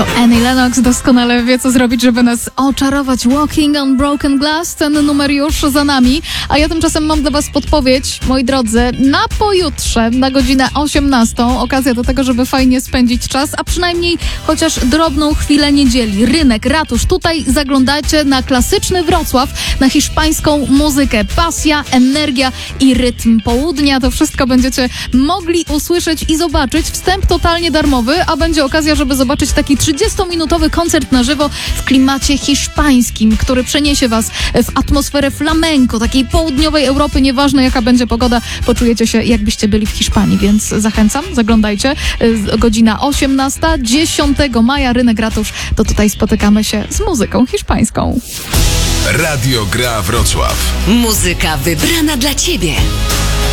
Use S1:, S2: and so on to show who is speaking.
S1: To Annie Lennox doskonale wie, co zrobić, żeby nas oczarować. Walking on Broken Glass, ten numer już za nami. A ja tymczasem mam dla was podpowiedź, moi drodzy, na pojutrze, na godzinę 18. Okazja do tego, żeby fajnie spędzić czas, a przynajmniej chociaż drobną chwilę niedzieli. Rynek, ratusz, tutaj zaglądacie na klasyczny Wrocław, na hiszpańską muzykę. Pasja, energia i rytm południa. To wszystko będziecie mogli usłyszeć i zobaczyć. Wstęp totalnie darmowy, a będzie okazja, żeby zobaczyć taki 30-minutowy koncert na żywo w klimacie hiszpańskim, który przeniesie was w atmosferę flamenco, takiej południowej Europy. Nieważne jaka będzie pogoda, poczujecie się jakbyście byli w Hiszpanii, więc zachęcam, zaglądajcie. Godzina 18, 10 maja, Rynek Ratusz, to tutaj spotykamy się z muzyką hiszpańską.
S2: Radio Gra Wrocław.
S3: Muzyka wybrana dla ciebie.